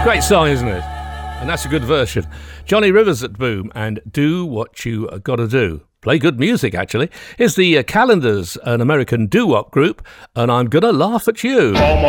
Great song, isn't it? And that's a good version. Johnny Rivers at Boom and Do What You Gotta Do. Play good music, actually. Here's the Calendars, an American doo-wop group, and I'm Gonna Laugh at You.